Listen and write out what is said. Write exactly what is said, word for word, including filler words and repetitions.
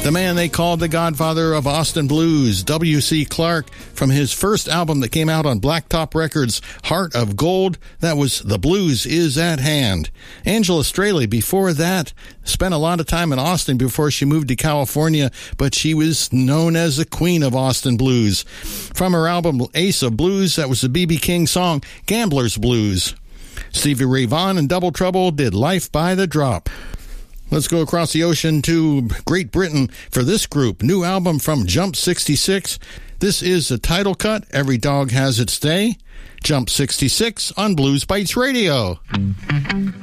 The man they called the godfather of Austin blues, W C Clark, from his first album that came out on Blacktop Records, Heart of Gold, that was The Blues Is at Hand. Angela Straley, before that, spent a lot of time in Austin before she moved to California, but she was known as the queen of Austin blues. From her album Ace of Blues, that was the B B King song, Gambler's Blues. Stevie Ray Vaughan and Double Trouble did Life by the Drop. Let's go across the ocean to Great Britain for this group. New album from Jump sixty-six. This is the title cut, Every Dog Has Its Day. Jump sixty-six on Blues Bites Radio.